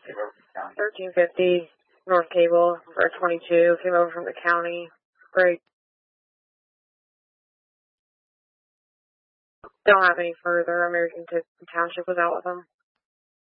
1350 North Cable for 22. Came over from the county. Great. Don't have any further. American Township was out with them.